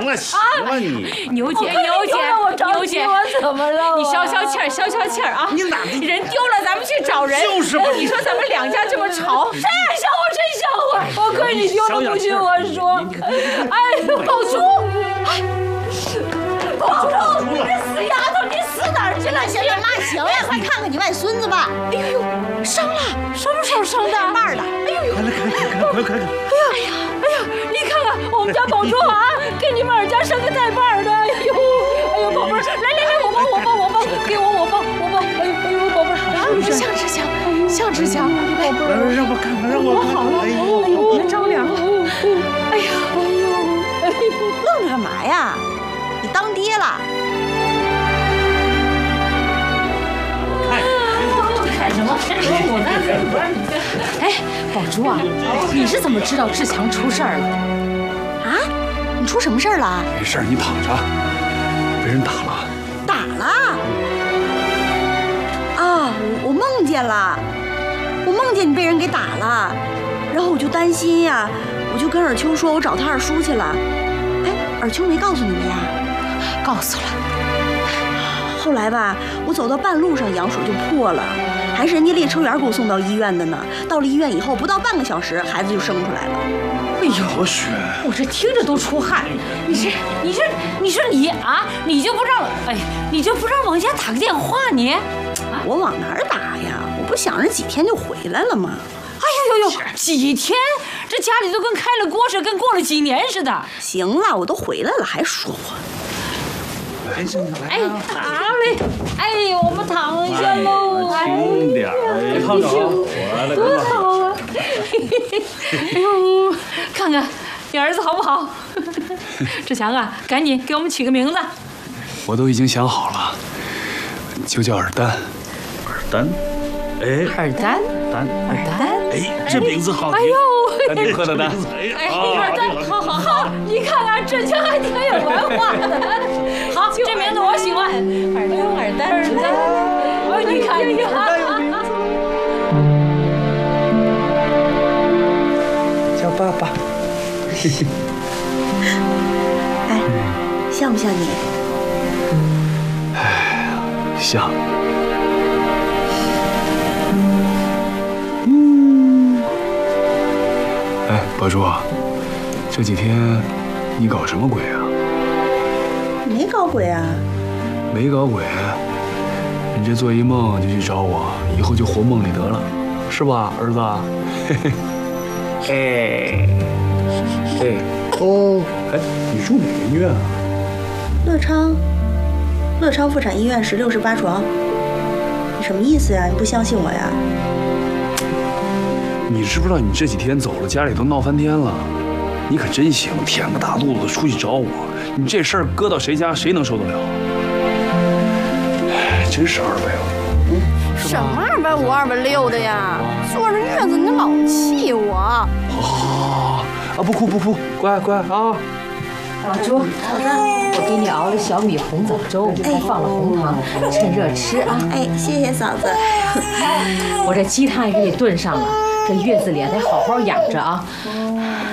了行了你。 牛姐， 我怎么了？ 你消消气儿啊！ 你哪人丢了，咱们去找人。 就是嘛你说咱们两家这么吵， 谁也像我，真像我！我亏你丢了不许我说。哎，宝珠，宝珠，你这死丫头，你死哪儿去了？ 行了，妈，行了，快看看你外孙子吧。 哎呦，生了，什么时候生的？ 半的。 哎呦， 快看！ 哎呀，你看看我们家宝珠啊，给你们二家生个带把的。哎呦，宝贝儿，来，我抱，给我抱。哎呦，宝贝儿，像志强，宝贝儿， 让我看看，让我好了，哎呦，别着凉了。哎呀， 愣着干嘛呀？你当爹了？ 看什么？我在这边。哎，宝珠啊，你是怎么知道志强出事儿了？ 啊？你出什么事儿了？ 没事，你躺着，被人打了。 打了？啊，我梦见了，我梦见你被人给打了，然后我就担心呀，我就跟尔秋说，我找他二叔去了。哎，尔秋没告诉你们呀？ 告诉了。 后来吧，我走到半路上，羊水就破了，还是人家列车员给我送到医院的呢。到了医院以后，不到半个小时，孩子就生出来了。 哎呦， 我去！ 我这听着都出汗。你说你啊，你就不让往家打个电话你？ 我往哪儿打呀？我不想着几天就回来了吗？ 哎呦，几天？这家里都跟开了锅似的，跟过了几年似的。 行了，我都回来了，还说我。 哎，好嘞！哎呦，我们躺下喽！ 轻点儿，躺着啊！我来多好啊！哎呦，看看你儿子好不好？志强啊，赶紧给我们起个名字。 我都已经想好了，就叫尔丹。 尔丹，哎， 尔丹， 哎，这名字好。 哎呦， 丹顶鹤的丹。 哎，尔丹，好，你看看志强还挺有文化的。好，这名字我喜欢。尔丹，哎，你看， 叫爸爸。 哎，像不像你？ 像。哎，宝珠，这几天你搞什么鬼啊？ 没搞鬼啊。 没搞鬼，你这做一梦就去找我，以后就活梦里得了，是吧，儿子？哎，你住哪个医院啊？ 乐昌妇产医院16室8床。你什么意思呀？你不相信我呀？ 你知不知道你这几天走了，家里都闹翻天了？你可真行，舔个大肚子出去找我，你这事儿搁到谁家，谁能受得了？哎，真是260。 什么250、260的呀？坐着月子你老气我。 好，不哭，乖啊。 宝珠，我给你熬了小米红枣粥，还放了红糖，趁热吃啊！ 哎，谢谢嫂子。 我这鸡汤也给你炖上了，这月子里得好好养着啊。